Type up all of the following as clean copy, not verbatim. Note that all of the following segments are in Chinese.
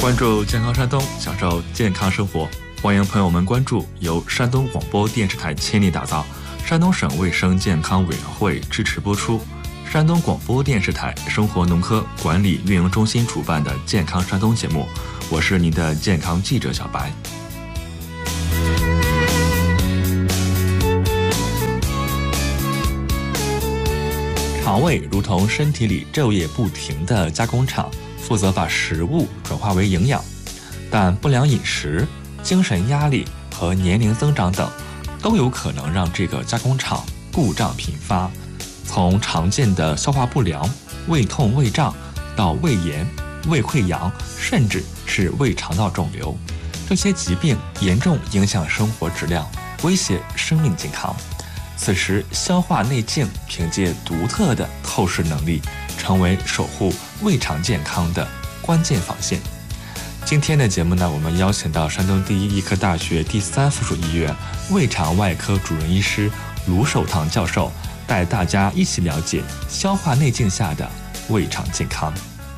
关注健康山东，享受健康生活。欢迎朋友们关注由山东广播电视台倾力打造、山东省卫生健康委员会支持播出、山东广播电视台生活农科管理运营中心主办的《健康山东》节目。我是您的健康记者小白。肠胃如同身体里昼夜不停的加工厂，负责把食物转化为营养，但不良饮食、精神压力和年龄增长等都有可能让这个加工厂故障频发，从常见的消化不良、胃痛、胃胀到胃炎、胃溃疡，甚至是胃肠道肿瘤，这些疾病严重影响生活质量，威胁生命健康。此时，消化内镜凭借独特的透视能力，成为守护胃肠健康的关键防线。今天的节目呢，我们邀请到山东第一医科大学第3附属医院胃肠外科主任医师卢守堂教授，带大家一起了解消化内镜下的胃肠健康。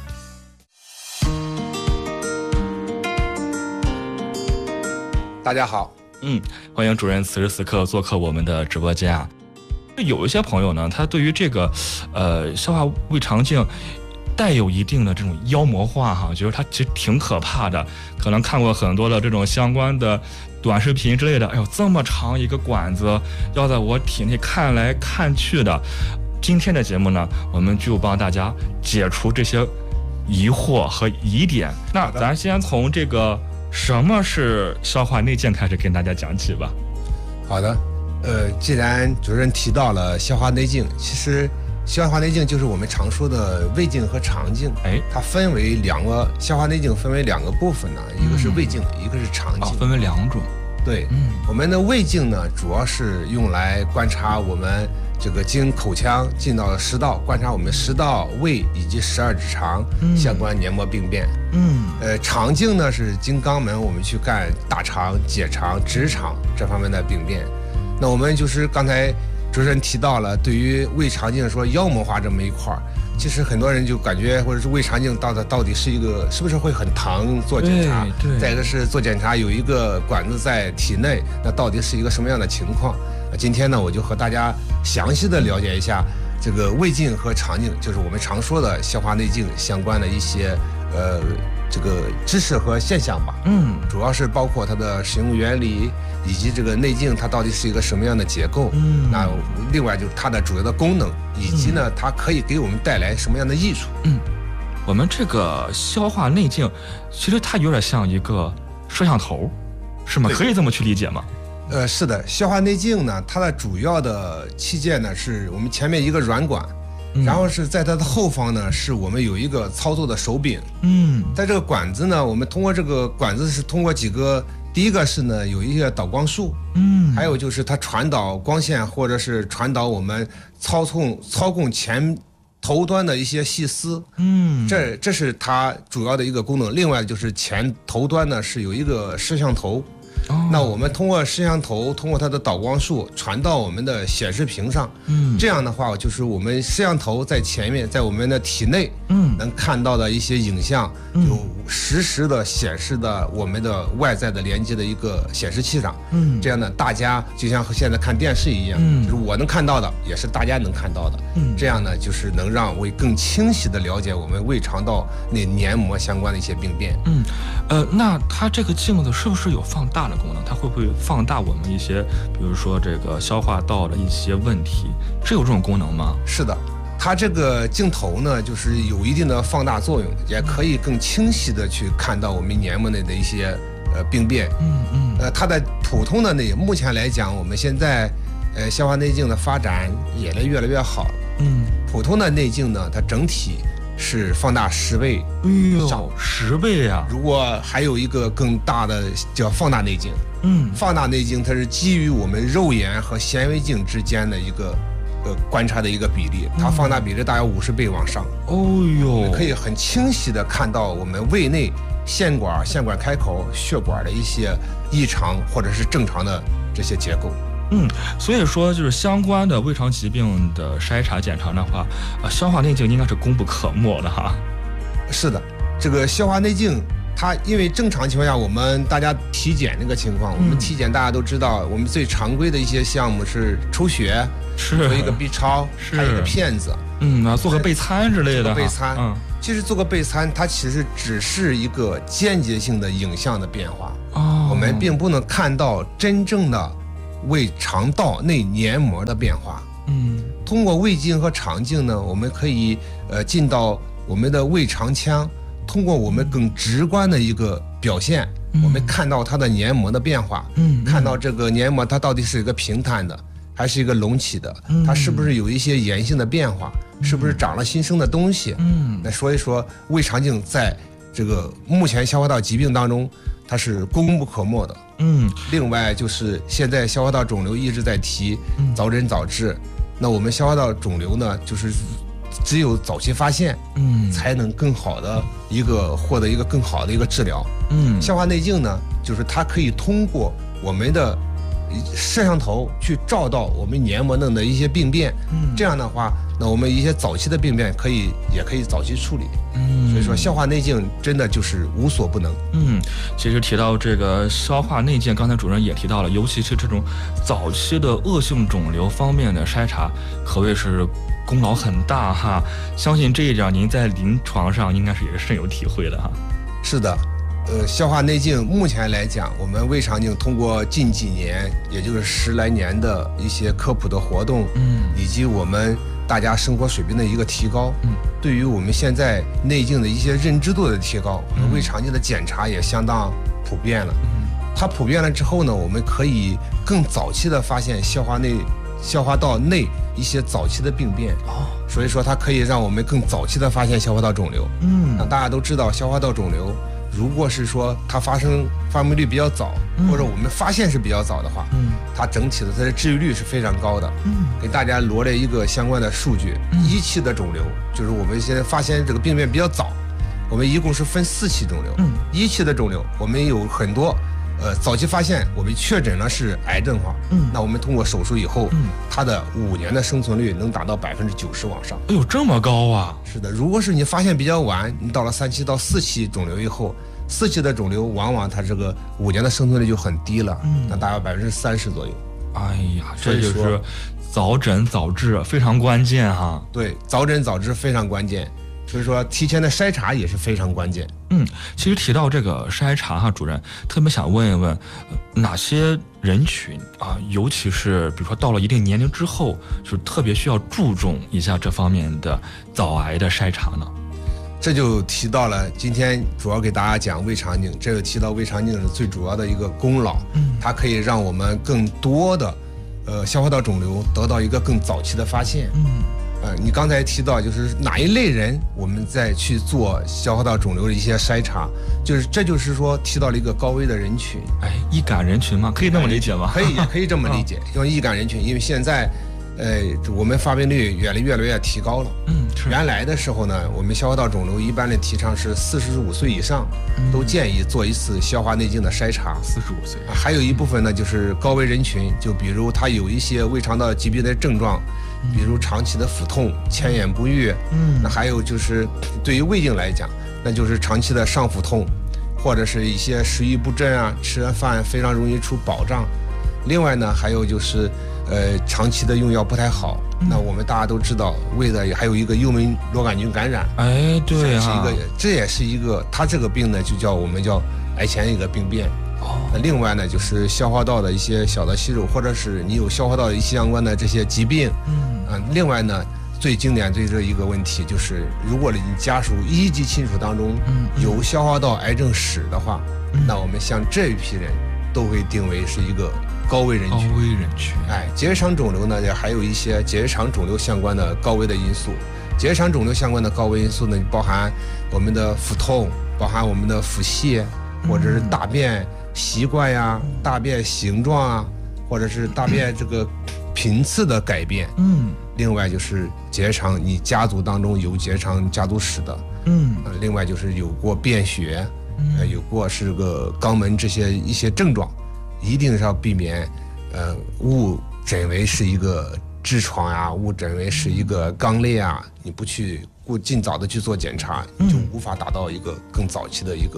大家好， 欢迎主任此时此刻做客我们的直播间啊。有一些朋友呢，他对于这个消化胃肠镜带有一定的这种妖魔化哈，觉得它其实挺可怕的，可能看过很多的这种相关的短视频之类的，哎呦，这么长一个管子要在我体内看来看去的。今天的节目呢，我们就帮大家解除这些疑惑和疑点。那咱先从这个什么是消化内镜开始跟大家讲起吧。 好的，既然主任提到了消化内镜，其实消化内镜就是我们常说的胃镜和肠镜，它分为两个，消化内镜分为两个部分呢，一个是胃镜，一个是肠镜， 分为两种。 对，我们的胃镜呢，主要是用来观察我们这个经口腔进到食道，观察我们食道、胃以及12指肠相关黏膜病变。肠镜呢是经肛门，我们去干大肠、结肠、直肠这方面的病变。那我们就是刚才主任提到了，对于胃肠镜说妖魔化这么一块儿，其实很多人就感觉，或者是胃肠镜到底是一个是不是会很疼？做检查，再一个是做检查有一个管子在体内，那到底是一个什么样的情况？今天呢，我就和大家详细的了解一下这个胃镜和肠镜，就是我们常说的消化内镜相关的一些这个知识和现象吧。主要是包括它的使用原理，以及这个内镜它到底是一个什么样的结构。那另外就是它的主要的功能，以及呢它可以给我们带来什么样的益处。 我们这个消化内镜其实它有点像一个摄像头，是吗？可以这么去理解吗？ 是的，消化内镜呢，它的主要的器件呢是我们前面一个软管，然后是在它的后方呢是我们有一个操作的手柄。在这个管子呢，我们通过这个管子是通过几个，第一个是呢有一些导光束，还有就是它传导光线或者是传导我们操控前头端的一些细丝。这是它主要的一个功能。另外就是前头端呢是有一个摄像头。那我们通过摄像头，通过它的导光束传到我们的显示屏上。这样的话，就是我们摄像头在前面，在我们的体内，能看到的一些影像，有实时的显示的我们的外在的连接的一个显示器上。这样呢，大家就像现在看电视一样，就是我能看到的，也是大家能看到的。这样呢，就是能让我更清晰的了解我们胃肠道内黏膜相关的一些病变。 那它这个镜子是不是有放大的功能？它会不会放大我们一些，比如说这个消化道的一些问题？是有这种功能吗？ 是的，它这个镜头呢，就是有一定的放大作用，也可以更清晰的去看到我们黏膜内的一些病变。它的普通的目前来讲，我们现在消化内镜的发展也越来越好。普通的内镜呢，它整体是放大10倍。 10倍呀！ 如果还有一个更大的叫放大内镜。放大内镜它是基于我们肉眼和显微镜之间的一个观察的一个比例，它放大比例大约50倍往上。我们可以很清晰的看到我们胃内腺管开口、血管的一些异常或者是正常的这些结构。 所以说就是相关的胃肠疾病的筛查检查的话，消化内镜应该是功不可没的哈。 是的，这个消化内镜它因为正常情况下，我们大家体检那个情况，我们体检大家都知道，我们最常规的一些项目是抽血，做一个 B 超，还有一个片子， 做个备餐之类的。 备餐，其实做个备餐，它其实只是一个间接性的影像的变化，我们并不能看到真正的胃肠道内黏膜的变化。通过胃镜和肠镜呢，我们可以进到我们的胃肠腔。通过我们更直观的一个表现，我们看到它的黏膜的变化，看到这个黏膜它到底是一个平坦的，还是一个隆起的，它是不是有一些炎性的变化，是不是长了新生的东西。那所以说胃肠镜在这个目前消化道疾病当中，它是功不可没的。另外就是现在消化道肿瘤一直在提早诊早治，那我们消化道肿瘤呢，就是只有早期发现，才能更好的获得一个更好的一个治疗。消化内镜呢，就是它可以通过我们的摄像头去照到我们黏膜内的一些病变，这样的话，那我们一些早期的病变也可以早期处理。所以说消化内镜真的就是无所不能。 其实提到这个消化内镜，刚才主任也提到了，尤其是这种早期的恶性肿瘤方面的筛查，可谓是功劳很大哈。相信这一点您在临床上应该是也是深有体会的哈。 是的，消化内镜目前来讲，我们胃肠镜通过近几年，也就是10来年的一些科普的活动，以及我们大家生活水平的一个提高，对于我们现在内镜的一些认知度的提高，我们胃肠镜的检查也相当普遍了。它普遍了之后呢，我们可以更早期的发现消化道内一些早期的病变，所以说它可以让我们更早期的发现消化道肿瘤。那大家都知道，消化道肿瘤如果是说它发病率比较早，或者我们发现是比较早的话，它整体的它的治愈率是非常高的。给大家罗列一个相关的数据，1期的肿瘤，就是我们现在发现这个病变比较早，我们一共是分4期肿瘤。1期的肿瘤，我们有很多早期发现，我们确诊了是癌症化，那我们通过手术以后，它的5年的生存率能达到90%往上。 哎呦，这么高啊！ 是的，如果是你发现比较晚，你到了3期到4期肿瘤以后，4期的肿瘤往往它这个5年的生存率就很低了，那大概30%左右。 哎呀，这就是早诊早治非常关键哈。 对，早诊早治非常关键。所以说提前的筛查也是非常关键。 其实提到这个筛查哈，主任特别想问一问，哪些人群啊，尤其是比如说到了一定年龄之后，就是特别需要注重一下这方面的早癌的筛查呢？ 这就提到了今天主要给大家讲胃肠镜，这就提到胃肠镜是最主要的一个功劳，它可以让我们更多的消化道肿瘤得到一个更早期的发现。你刚才提到就是哪一类人我们再去做消化道肿瘤的一些筛查，这就是说提到了一个高危的人群。 易感人群吗？可以这么理解吗？ 可以这么理解，因为易感人群，因为现在我们发病率越来越提高了。原来的时候呢，我们消化道肿瘤一般的提倡是45岁以上都建议做一次消化内镜的筛查。 45岁， 还有一部分呢就是高危人群，就比如他有一些胃肠道疾病的症状，比如长期的腹痛、千言不愈。那还有就是对于胃镜来讲，那就是长期的上腹痛，或者是一些食欲不振啊，吃完饭非常容易出饱胀。另外呢，还有就是长期的用药不太好。那我们大家都知道，胃的还有一个幽门螺杆菌感染。 对啊， 这也是一个，它这个病呢就我们叫癌前一个病变。那另外呢，就是消化道的一些小的息肉，或者是你有消化道一些相关的这些疾病。另外呢，最经典对这一个问题就是，如果你家属1级亲属当中有消化道癌症史的话，那我们像这一批人都会定为是一个高危人群。结肠肿瘤呢，还有一些结肠肿瘤相关的高危的因素。结肠肿瘤相关的高危因素呢，包含我们的腹痛，包含我们的腹泻，或者是大便习惯呀、大便形状啊，或者是大便这个频次的改变。另外就是结肠，你家族当中有结肠家族史的。另外就是有过便血，有过是个肛门这些一些症状，一定是要避免误诊为是一个痔疮呀，误诊为是一个肛裂啊，你不去尽早的去做检查，你就无法达到一个更早期的一个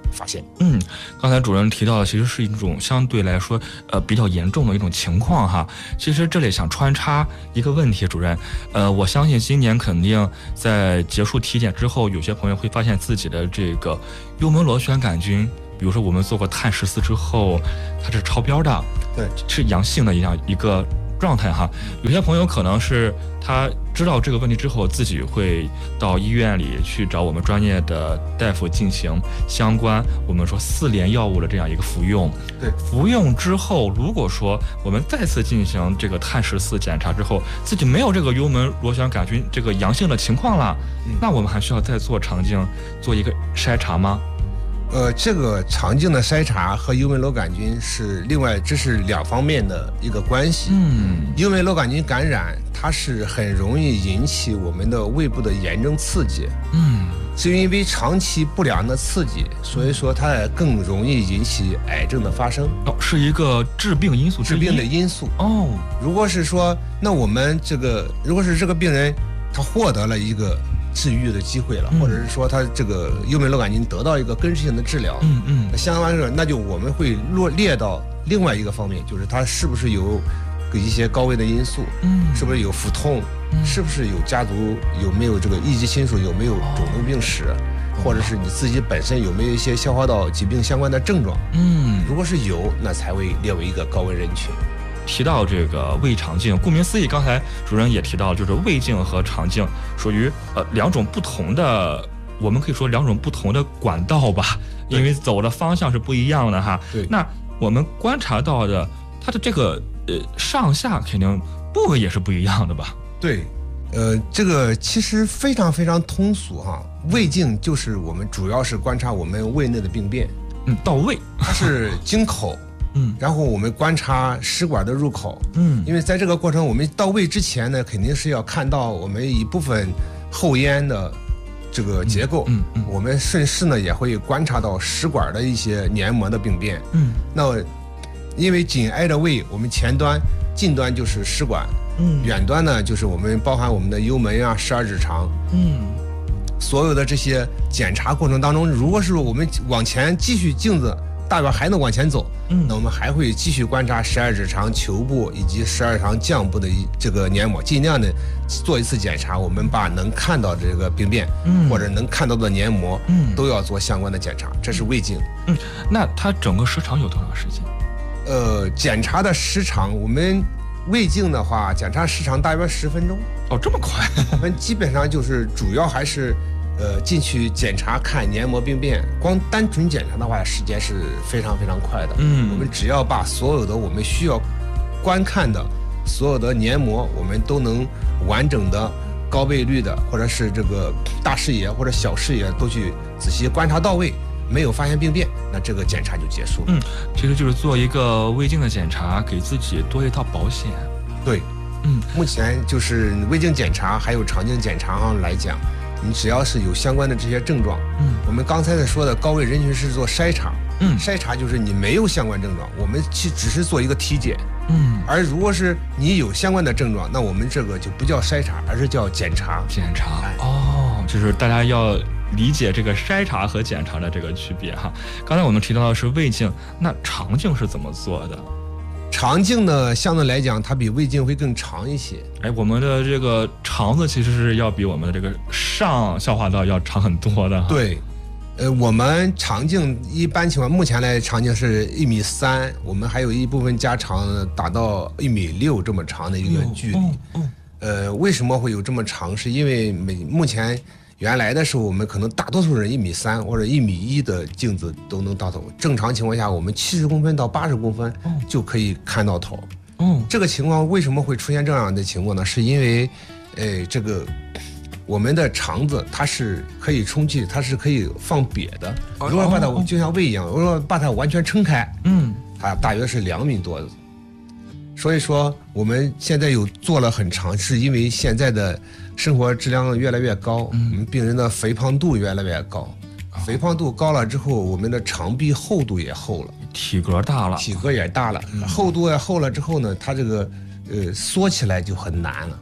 发现。 刚才主任提到的其实是一种相对来说比较严重的一种情况哈。其实这里想穿插一个问题，主任，我相信今年肯定在结束体检之后，有些朋友会发现自己的这个幽门螺旋杆菌，比如说我们做过碳14之后，它是超标的， 对， 是阳性的一个状态哈。有些朋友可能是他知道这个问题之后，自己会到医院里去找我们专业的大夫进行相关我们说4联药物的这样一个服用。 对， 服用之后，如果说我们再次进行这个碳14检查之后，自己没有这个幽门螺旋杆菌这个阳性的情况了，那我们还需要再做肠镜做一个筛查吗？ 这个肠镜的筛查和幽门螺杆菌是另外，这是2方面的一个关系。幽门螺杆菌感染它是很容易引起我们的胃部的炎症刺激。是因为长期不良的刺激，所以说它更容易引起癌症的发生。 是一个致病因素之一。 致病的因素。如果是说，那我们如果是这个病人他获得了一个治愈的机会了，或者是说他这个幽门螺杆菌得到一个根治性的治疗，相关的那就我们会列到另外一个方面，就是他是不是有一些高危的因素，是不是有腹痛，是不是有家族有没有这个一级亲属有没有肿瘤病史，或者是你自己本身有没有一些消化道疾病相关的症状。如果是有，那才会列为一个高危人群。 提到这个胃肠镜，顾名思义，刚才主任也提到，就是胃镜和肠镜属于2种不同的，我们可以说2种不同的管道吧，因为走的方向是不一样的哈。 对。 那我们观察到的它的这个上下肯定部位也是不一样的吧？ 对。这个其实非常非常通俗哈。胃镜就是我们主要是观察我们胃内的病变。 到胃。 它是经口。然后我们观察食管的入口。因为在这个过程，我们到胃之前呢，肯定是要看到我们一部分后咽的这个结构。我们顺势呢也会观察到食管的一些黏膜的病变。那因为紧挨着胃，我们前端、近端就是食管，远端呢就是我们包含我们的幽门啊、12指肠。所有的这些检查过程当中，如果是我们往前继续镜子大便还能往前走，那我们还会继续观察12指肠球部以及12指肠浆部的这个黏膜，尽量的做一次检查，我们把能看到这个病变，或者能看到的黏膜，都要做相关的检查。这是胃镜。 那它整个时长有多长时间？ 检查的时长，我们胃镜的话，检查时长大约10分钟。 这么快？ 我们基本上就是主要还是进去检查看黏膜病变，光单纯检查的话，时间是非常非常快的。我们只要把所有的我们需要观看的所有的黏膜，我们都能完整的、高倍率的，或者是这个大视野或者小视野都去仔细观察到位，没有发现病变，那这个检查就结束了。 其实就是做一个胃镜的检查，给自己多一套保险。 对。目前就是胃镜检查还有肠镜检查上来讲，你只要是有相关的这些症状，我们刚才说的高危人群是做筛查，筛查就是你没有相关症状，我们只是做一个体检，而如果是你有相关的症状，那我们这个就不叫筛查，而是叫检查。 就是大家要理解这个筛查和检查的这个区别哈。刚才我们提到的是胃镜，那肠镜是怎么做的？ 肠镜呢，相对来讲，它比胃镜会更长一些。 我们的这个肠子其实是要比我们的这个上消化道要长很多的。 对，我们肠镜一般情况，目前来肠镜是1.3米，我们还有一部分加长达到1.6米这么长的一个距离。为什么会有这么长？是因为目前原来的时候，我们可能大多数人1.3米或者1.1米的镜子都能到头。正常情况下，我们70公分到80公分就可以看到头。这个情况为什么会出现这样的情况呢？是因为，这个我们的肠子它是可以充气，它是可以放瘪的。如果把它就像胃一样，如果把它完全撑开，它大约是2米多。所以说我们现在有做了很长，是因为现在的生活质量越来越高，我们病人的肥胖度越来越高，肥胖度高了之后，我们的肠壁厚度也厚了， 体格大了， 体格也大了，厚度也厚了之后呢，它这个缩起来就很难了。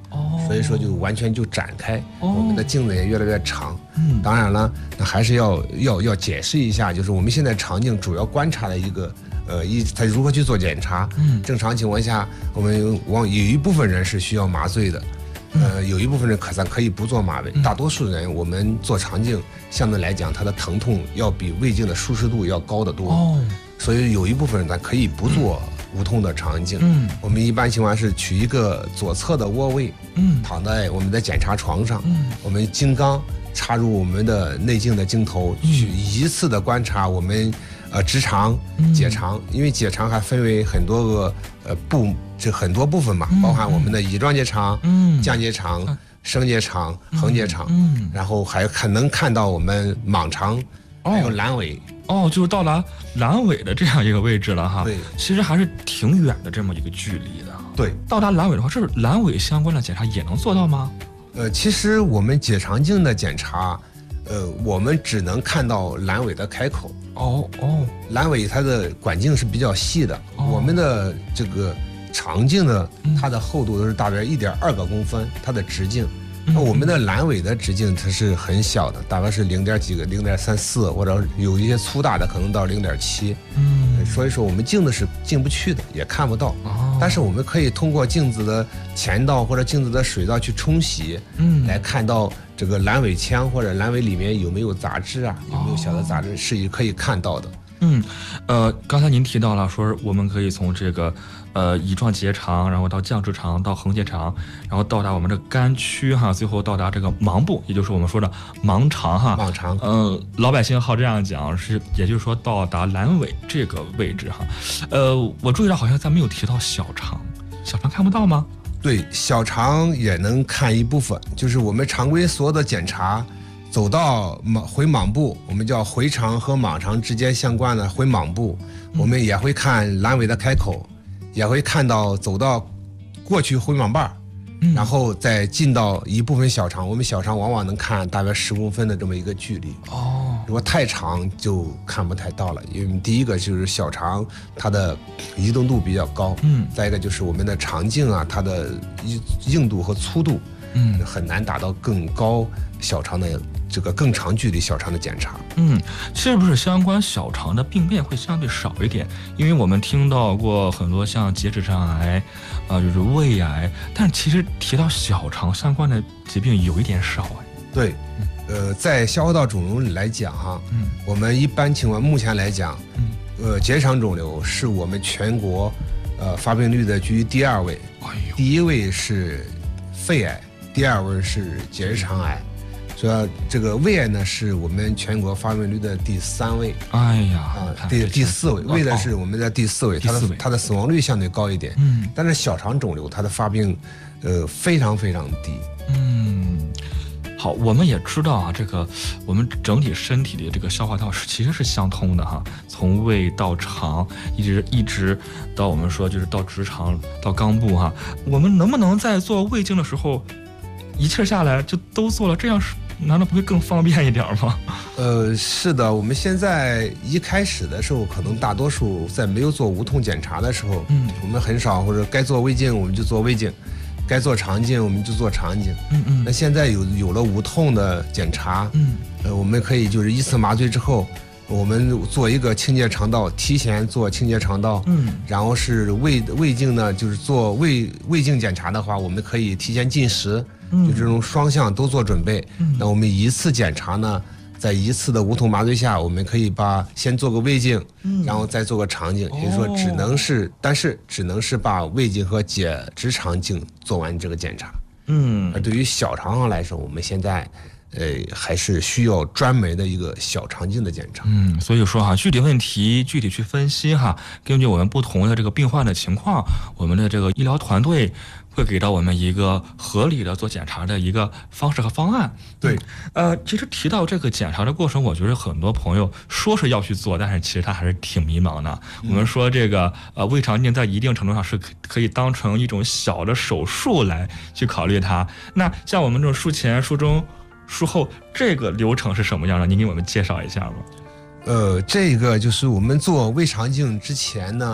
所以说就完全就展开，我们的镜子也越来越长。当然了，那还是要解释一下，就是我们现在肠镜主要观察的一个它如何去做检查。正常情况下，我们有一部分人是需要麻醉的。有一部分人咱可以不做麻醉，大多数人我们做肠镜相对来讲，它的疼痛要比胃镜的舒适度要高得多。所以有一部分人咱可以不做无痛的肠镜。我们一般情况是取一个左侧的窝位，躺在我们的检查床上，我们金刚插入我们的内镜的镜头，去一次的观察我们直肠、结肠，因为结肠还分为很多个很多部分嘛，包含我们的乙状结肠、降结肠、升结肠、横结肠，然后还能看到我们盲肠，还有阑尾。 就是到达阑尾的这样一个位置了哈。 对， 其实还是挺远的这么一个距离的。 对， 到达阑尾的话，这是阑尾相关的检查也能做到吗？ 其实我们结肠镜的检查，我们只能看到阑尾的开口。阑尾它的管径是比较细的，我们的这个肠镜呢，它的厚度都是大约1.2个公分，它的直径。那我们的阑尾的直径它是很小的，大概是0.几个、0.34，或者有一些粗大的可能到0.7。所以说我们镜子是进不去的，也看不到。但是我们可以通过镜子的前道或者镜子的水道去冲洗，来看到这个阑尾腔或者阑尾里面有没有杂质啊，有没有小的杂质是可以看到的。 刚才您提到了说我们可以从这个乙状结肠，然后到降直肠，到横结肠，然后到达我们这个肝区哈，最后到达这个盲部，也就是我们说的盲肠哈。 盲肠。 老百姓好这样讲也就是说到达阑尾这个位置哈。我注意到好像咱没有提到小肠，小肠看不到吗？ 对，小肠也能看一部分，就是我们常规所有的检查。走到回盲部，我们叫回肠和盲肠之间相关的回盲部，我们也会看阑尾的开口，也会看到走到过去回盲瓣，然后再进到一部分小肠。我们小肠往往能看大约10公分的这么一个距离。如果太长就看不太到了，因为第一个就是小肠它的移动度比较高，再一个就是我们的肠镜啊，它的硬度和粗度，很难达到更高小肠的这个更长距离小肠的检查。 是不是相关小肠的病变会相对少一点？因为我们听到过很多像结直肠癌，就是胃癌，但其实提到小肠相关的疾病有一点少哎。 对，在消化道肿瘤来讲哈，我们一般情况目前来讲，结肠肿瘤是我们全国发病率的居于第2位，第1位是肺癌，第2位是结直肠癌。所以这个胃癌呢是我们全国发病率的第3位。第4位，胃的是我们的第4位，它的死亡率相对高一点。但是小肠肿瘤它的发病非常非常低。 好，我们也知道啊，这个我们整体身体的这个消化道其实是相通的哈，从胃到肠，一直到我们说就是到直肠到肛部哈。我们能不能在做胃镜的时候一气下来就都做了，这样难道不会更方便一点吗？ 是的，我们现在一开始的时候，可能大多数在没有做无痛检查的时候，我们很少，或者该做胃镜我们就做胃镜，该做肠镜我们就做肠镜。那现在有了无痛的检查，我们可以就是一次麻醉之后，我们做一个清洁肠道，提前做清洁肠道，然后是胃镜呢，就是做胃镜检查的话，我们可以提前进食，就这种双向都做准备。那我们一次检查呢，在一次的无痛麻醉下，我们可以先做个胃镜，然后再做个肠镜，也就是说只能是把胃镜和结直肠镜做完这个检查。而对于小肠上来说，我们现在还是需要专门的一个小肠镜的检查。 所以说哈，具体问题具体去分析哈，根据我们不同的这个病患的情况，我们的这个医疗团队会给到我们一个合理的做检查的一个方式和方案。 对， 其实提到这个检查的过程，我觉得很多朋友说是要去做，但是其实他还是挺迷茫的。我们说这个胃肠镜在一定程度上是可以当成一种小的手术来去考虑它。那像我们这种术前、术中、术后这个流程是什么样的？您给我们介绍一下吗？ 这个就是我们做胃肠镜之前呢，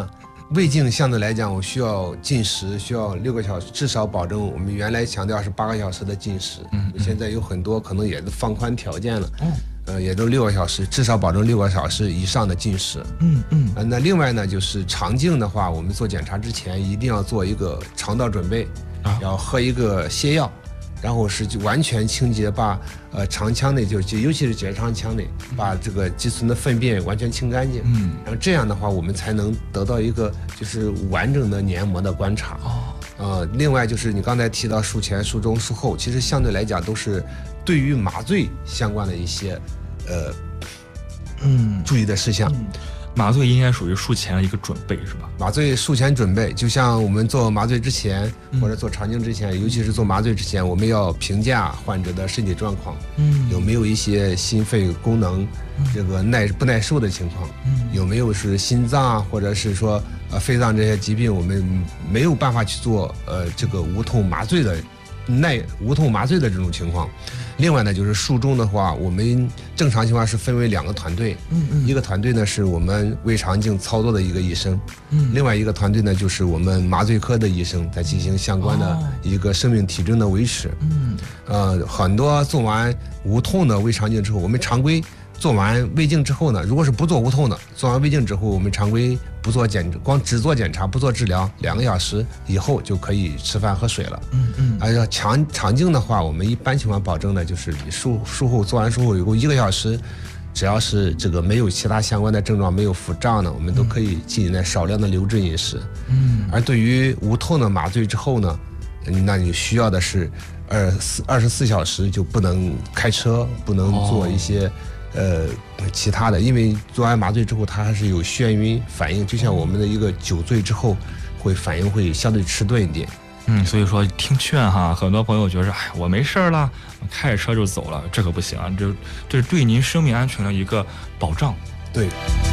胃镜相对来讲，我需要进食，需要6个小时，至少保证我们原来强调是8个小时的进食。现在有很多可能也是放宽条件了，也都6个小时，至少保证6个小时以上的进食。那另外呢，就是肠镜的话，我们做检查之前一定要做一个肠道准备，要喝一个泻药。然后是完全清洁，把肠腔内就尤其是结肠腔内，把这个积存的粪便完全清干净。然后这样的话，我们才能得到一个就是完整的黏膜的观察。另外就是你刚才提到术前、术中、术后，其实相对来讲都是对于麻醉相关的一些注意的事项。 麻醉应该属于术前的一个准备，是吧？ 麻醉术前准备，就像我们做麻醉之前，或者做肠镜之前，尤其是做麻醉之前，我们要评价患者的身体状况，有没有一些心肺功能这个不耐受的情况，有没有是心脏或者是说肺脏这些疾病，我们没有办法去做这个无痛麻醉的这种情况。另外呢，就是术中的话，我们正常情况是分为2个团队，一个团队呢是我们胃肠镜操作的一个医生，另外一个团队呢就是我们麻醉科的医生在进行相关的一个生命体征的维持。很多做完无痛的胃肠镜之后，我们常规做完胃镜之后呢，如果是不做无痛的，做完胃镜之后，我们常规不做光只做检查不做治疗，2个小时以后就可以吃饭喝水了。而肠镜的话，我们一般情况保证呢，就是你术后做完术后有个1个小时，只要是这个没有其他相关的症状，没有腹胀呢，我们都可以进行少量的流质饮食。而对于无痛的麻醉之后呢，那你需要的是24小时就不能开车，不能做一些其他的，因为做完麻醉之后，它还是有眩晕反应，就像我们的一个酒醉之后，反应会相对迟钝一点。 所以说听劝哈，很多朋友觉得，我没事了，开着车就走了，这可不行啊，这是对您生命安全的一个保障。 对。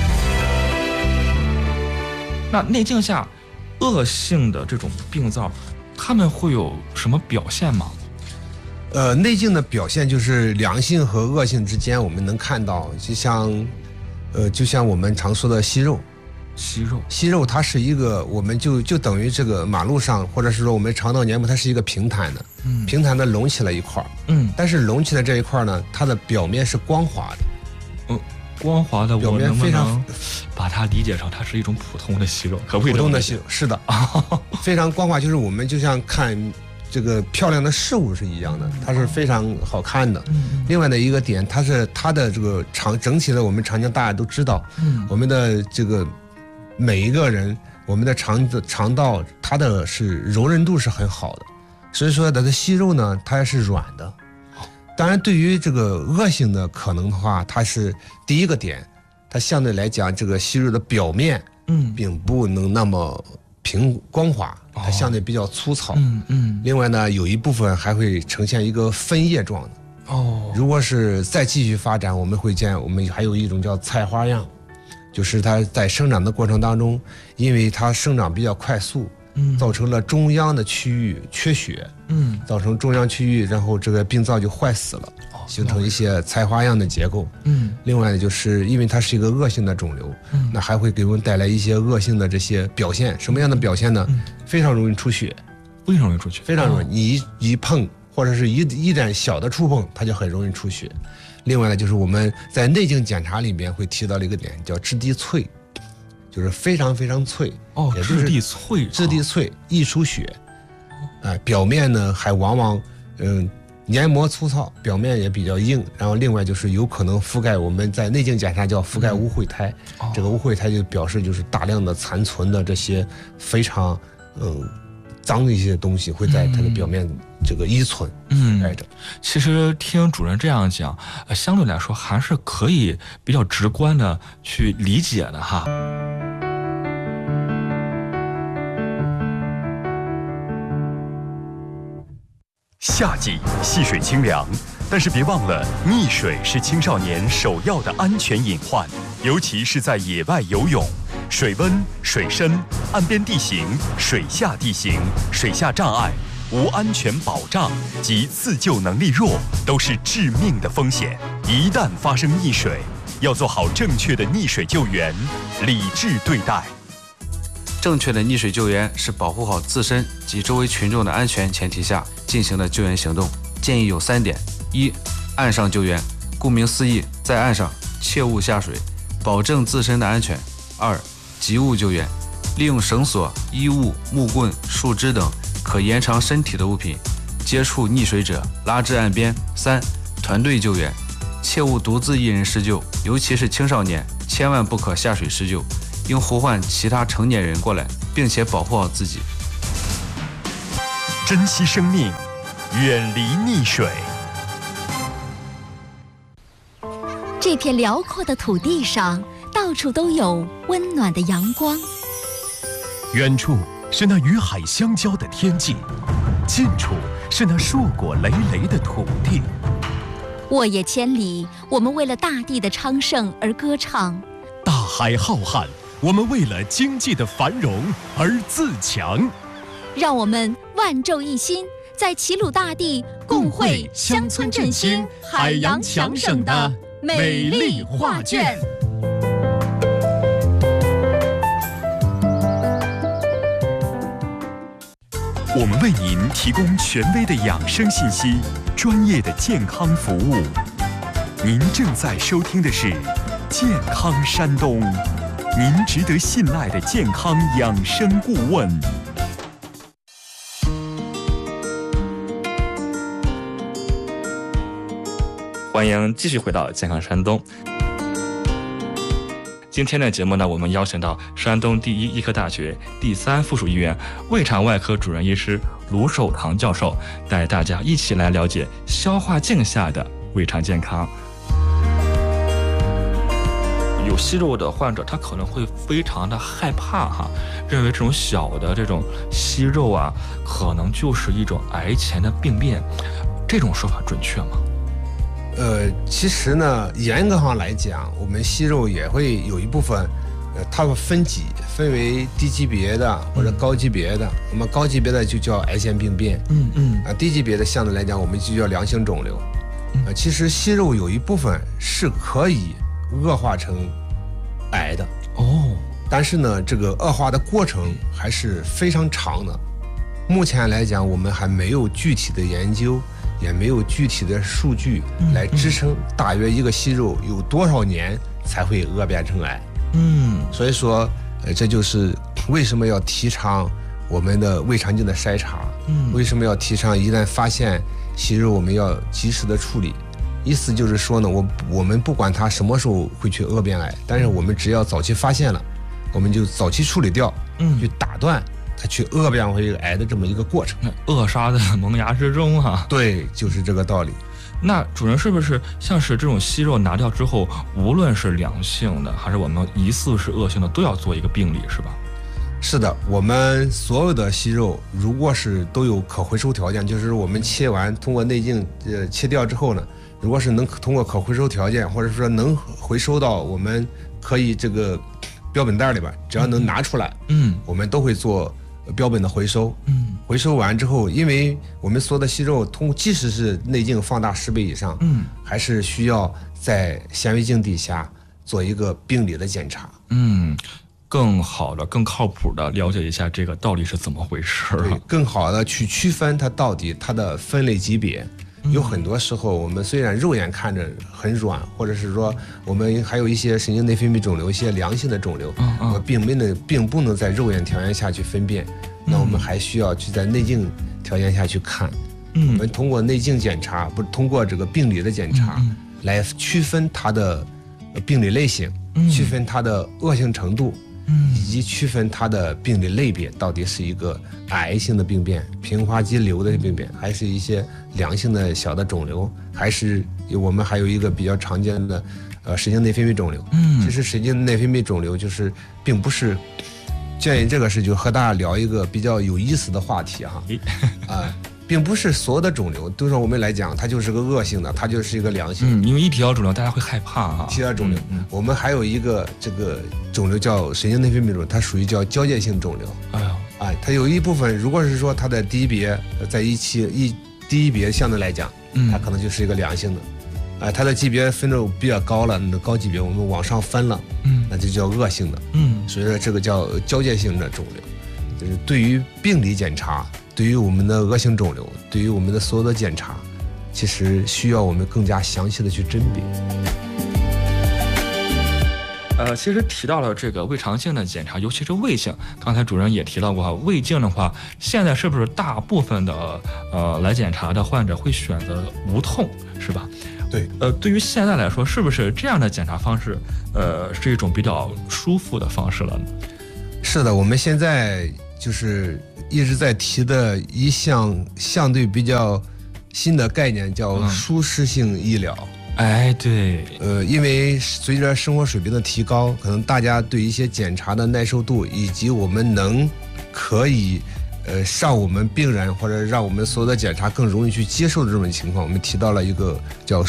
那内镜下恶性的这种病灶，他们会有什么表现吗？ 内镜的表现就是良性和恶性之间，我们能看到，就像我们常说的息肉。息肉它是一个，我们就等于这个马路上，或者是说我们肠道黏膜，它是一个平坦的，平坦的隆起了一块，但是隆起的这一块呢，它的表面是光滑的， 光滑的， 表面非常， 把它理解成它是一种普通的息肉，可不可以？ 普通的息肉是的，非常光滑，就是我们就像看这个漂亮的事物是一样的，它是非常好看的。另外的一个点，它的这个整体的我们肠腔大家都知道，我们的这个每一个人，我们的肠道它的是柔韧度是很好的，所以说它的息肉呢，它是软的。当然，对于这个恶性的可能的话，它是第一个点，它相对来讲这个息肉的表面，并不能那么光滑，它相对比较粗糙。另外呢，有一部分还会呈现一个分叶状的。如果是再继续发展，我们还有一种叫菜花样。就是它在生长的过程当中，因为它生长比较快速，造成了中央的区域缺血，造成中央区域，然后这个病灶就坏死了，形成一些菜花样的结构。另外呢，就是因为它是一个恶性的肿瘤，那还会给我们带来一些恶性的这些表现。什么样的表现呢？非常容易出血， 非常容易出血， 非常容易，你一碰或者是一点小的触碰，它就很容易出血。另外呢，就是我们在内镜检查里面会提到的一个点，叫质地脆，就是非常非常脆。 也就是质地脆，易出血。表面呢还往往黏膜粗糙，表面也比较硬。然后另外就是有可能覆盖，我们在内镜检查叫覆盖污秽苔。这个污秽苔就表示就是大量的残存的这些非常脏的一些东西会在它的表面这个依存待着。 其实听主任这样讲，相对来说还是可以比较直观的去理解的哈。 夏季戏水清凉，但是别忘了，溺水是青少年首要的安全隐患，尤其是在野外游泳。水温、水深、岸边地形、水下地形、水下障碍、无安全保障及自救能力弱，都是致命的风险。一旦发生溺水，要做好正确的溺水救援，理智对待。 正确的溺水救援是保护好自身及周围群众的安全前提下进行的救援行动。建议有3点：一、岸上救援，顾名思义，在岸上切勿下水，保证自身的安全。2、急物救援，利用绳索、衣物、木棍、树枝等可延长身体的物品，接触溺水者拉至岸边。3、团队救援，切勿独自一人施救，尤其是青少年，千万不可下水施救，应呼唤其他成年人过来，并且保护好自己。 珍惜生命，远离溺水。 这片辽阔的土地上，到处都有温暖的阳光。 远处是那与海相交的天际，近处是那硕果累累的土地。 沃野千里，我们为了大地的昌盛而歌唱； 大海浩瀚，我们为了经济的繁荣而自强。 让我们万众一心，在齐鲁大地共绘乡村振兴、海洋强省的美丽画卷。 我们为您提供权威的养生信息，专业的健康服务。您正在收听的是健康山东，您值得信赖的健康养生顾问。 欢迎继续回到健康山东。今天的节目呢，我们邀请到山东第一医科大学第3附属医院胃肠外科主任医师卢守堂教授，带大家一起来了解消化镜下的胃肠健康。有息肉的患者，他可能会非常的害怕哈，认为这种小的这种息肉啊，可能就是一种癌前的病变，这种说法准确吗？ 其实呢，严格上来讲，我们息肉也会有一部分，它会分为低级别的或者高级别的。那么高级别的就叫癌前病变，低级别的相对来讲，我们就叫良性肿瘤。其实息肉有一部分是可以恶化成癌的但是呢，这个恶化的过程还是非常长的。目前来讲，我们还没有具体的研究，也没有具体的数据来支撑大约一个息肉有多少年才会恶变成癌。所以说，这就是为什么要提倡我们的胃肠镜的筛查，为什么要提倡一旦发现息肉我们要及时的处理。意思就是说呢，我们不管它什么时候会去恶变癌，但是我们只要早期发现了，我们就早期处理掉，去打断它去恶变为癌的这么一个过程。 扼杀在萌芽之中啊。 对，就是这个道理。 那主任是不是像是这种息肉拿掉之后，无论是良性的还是我们疑似是恶性的，都要做一个病理是吧？ 是的，我们所有的息肉如果是都有可回收条件，就是我们切完通过内镜切掉之后呢，如果是能通过可回收条件，或者说能回收到我们可以这个标本袋里边，只要能拿出来，我们都会做标本的回收。回收完之后，因为我们所有的息肉即使是内镜放大10倍以上，还是需要在显微镜底下做一个病理的检查。 更好的、更靠谱的了解一下这个到底是怎么回事对，更好的去区分它到底它的分类级别。有很多时候，我们虽然肉眼看着很软，或者是说我们还有一些神经内分泌肿瘤，一些良性的肿瘤，并不能在肉眼条件下去分辨，那我们还需要去在内镜条件下去看。我们通过内镜检查，不是通过这个病理的检查，来区分它的病理类型，区分它的恶性程度，以及区分它的病理类别，到底是一个癌性的病变、平滑肌瘤的病变，还是一些良性的小的肿瘤，还是我们还有一个比较常见的神经内分泌肿瘤。其实神经内分泌肿瘤就是并不是建议这个是就和大家聊一个比较有意思的话题哈并不是所有的肿瘤都说我们来讲它就是个恶性的，它就是一个良性。 因为一提到肿瘤大家会害怕啊。 提到肿瘤，我们还有一个这个肿瘤叫神经内分泌肿瘤，它属于叫交界性肿瘤。它有一部分如果是说它的第一别在第一别相对来讲，它可能就是一个良性的。它的级别分的比较高了，那高级别我们往上分了，那就叫恶性的。所以说这个叫交界性的肿瘤。就是对于病理检查，对于我们的恶性肿瘤，对于我们的所有的检查，其实需要我们更加详细的去甄别。 其实提到了这个胃肠镜的检查，尤其是胃镜，刚才主任也提到过哈，胃镜的话，现在是不是大部分的来检查的患者会选择无痛，是吧？ 对。 对于现在来说，是不是这样的检查方式，是一种比较舒服的方式了呢？ 是的，我们现在就是一直在提的一项相对比较新的概念，叫舒适性医疗。 哎，对， 因为随着生活水平的提高，可能大家对一些检查的耐受度，以及我们可以让我们病人或者让我们所有的检查更容易去接受的这种情况，我们提到了一个叫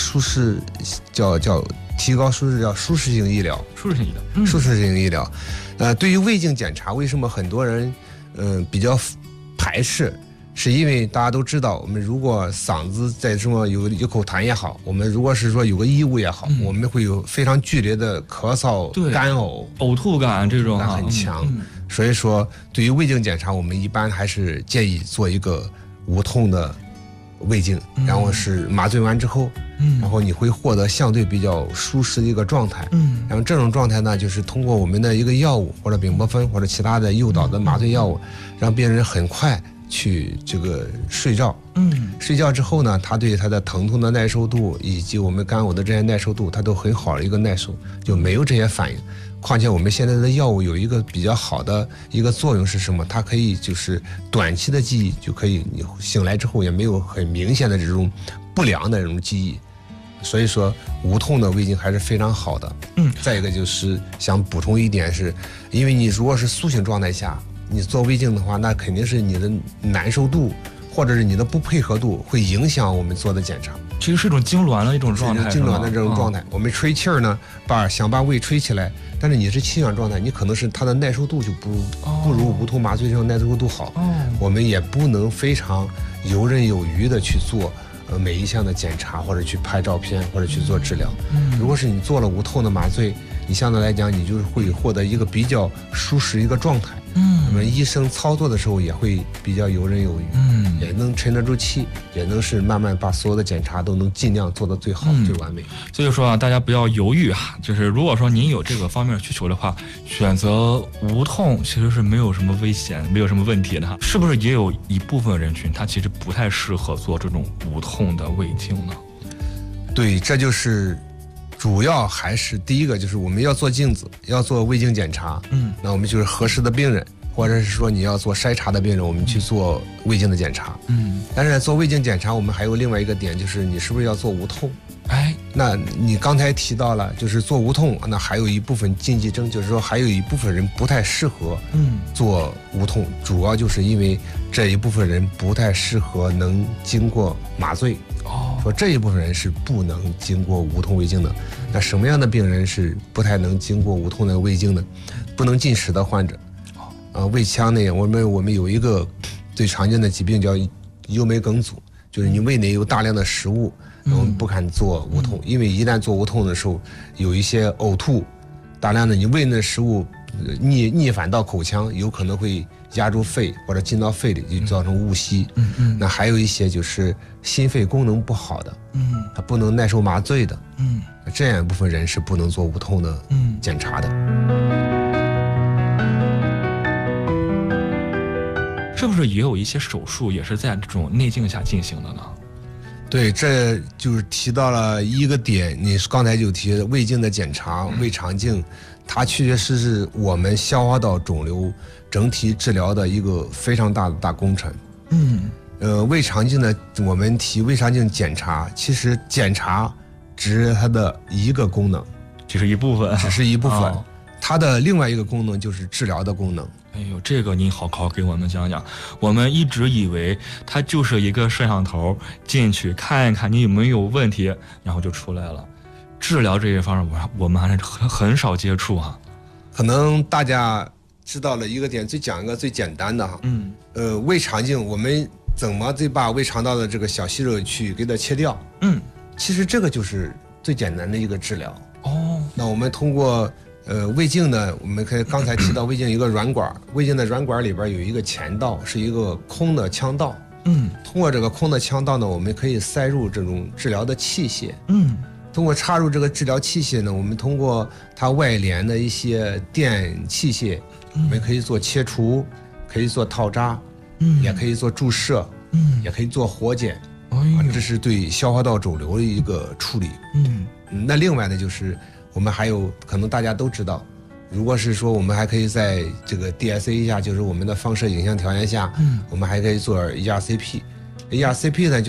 提高舒适，叫舒适性医疗。 舒适性医疗， 舒适性医疗。对于胃镜检查，为什么很多人比较排斥？是因为大家都知道，我们如果嗓子在什么有口痰也好，我们如果是说有个异物也好，我们会有非常剧烈的咳嗽、干呕、 呕吐感，这种很强。所以说，对于胃镜检查，我们一般还是建议做一个无痛的胃镜，然后是麻醉完之后，然后你会获得相对比较舒适的一个状态。然后这种状态呢，就是通过我们的一个药物或者丙泊酚或者其他的诱导的麻醉药物，让病人很快去这个睡觉。睡觉之后呢，他对他的疼痛的耐受度以及我们干呕的这些耐受度，他都很好的一个耐受，就没有这些反应。况且我们现在的药物有一个比较好的一个作用是什么？它可以就是短期的记忆就可以，你醒来之后也没有很明显的这种不良的这种记忆。所以说无痛的胃镜还是非常好的。再一个就是想补充一点是，因为你如果是苏醒状态下，你做胃镜的话，那肯定是你的难受度或者是你的不配合度会影响我们做的检查。 其实是一种病挛的一种状态， 痉挛的这种状态。我们吹气儿呢，想把胃吹起来，但是你是气喘状态，你可能是它的耐受度就不如无痛麻醉这种耐受度好。我们也不能非常游刃有余的去做每一项的检查，或者去拍照片，或者去做治疗。如果是你做了无痛的麻醉，你相对来讲，你就是会获得一个比较舒适一个状态。我们医生操作的时候也会比较游刃有余，也能沉得住气，也能是慢慢把所有的检查都能尽量做到最好、最完美。 所以说啊，大家不要犹豫啊，就是如果说您有这个方面的需求的话，选择无痛其实是没有什么危险、没有什么问题的。是不是也有一部分人群他其实不太适合做这种无痛的胃镜呢？ 对，这就是主要还是第一个，就是我们要做镜子，要做胃镜检查。那我们就是合适的病人，或者是说你要做筛查的病人，我们去做胃镜的检查。但是做胃镜检查，我们还有另外一个点，就是你是不是要做无痛？那你刚才提到了，就是做无痛，那还有一部分禁忌症，就是说还有一部分人不太适合做无痛，主要就是因为这一部分人不太适合能经过麻醉。说这一部分人是不能经过无痛胃镜的。那什么样的病人是不太能经过无痛的胃镜的？不能进食的患者。胃腔内我们有一个最常见的疾病叫幽门梗阻，就是你胃内有大量的食物，我们不敢做无痛，因为一旦做无痛的时候，有一些呕吐，大量的你胃内的食物逆反到口腔，有可能会压住肺或者进到肺里，就造成误吸。那还有一些就是心肺功能不好的，他不能耐受麻醉的，这样一部分人是不能做无痛的检查的。 是不是也有一些手术也是在这种内镜下进行的呢？ 对，这就是提到了一个点，你刚才就提胃镜的检查，胃肠镜，它确确实实是我们消化道肿瘤整体治疗的一个非常大的大工程。胃肠镜呢，我们提胃肠镜检查，其实检查只是它的一个功能， 只是一部分， 它的另外一个功能就是治疗的功能。 哎呦，这个您好给我们讲讲。我们一直以为它就是一个摄像头，进去看一看你有没有问题，然后就出来了。治疗这一方面，我们还是很少接触啊。 可能大家知道了一个点，讲一个最简单的哈。胃肠镜我们怎么把胃肠道的这个小息肉去给它切掉？其实这个就是最简单的一个治疗。那我们通过胃镜呢，我们可以刚才提到胃镜一个软管，胃镜的软管里边有一个前道，是一个空的腔道。通过这个空的腔道呢，我们可以塞入这种治疗的器械。通过插入这个治疗器械呢，我们通过它外连的一些电器械，我们可以做切除，可以做套扎，也可以做注射，也可以做活检。这是对消化道肿瘤的一个处理。那另外呢，就是我们还有可能大家都知道，如果是说我们还可以在这个 DSA 下，就是我们的放射影像条件下，我们还可以做 ERCP。ERCP 呢，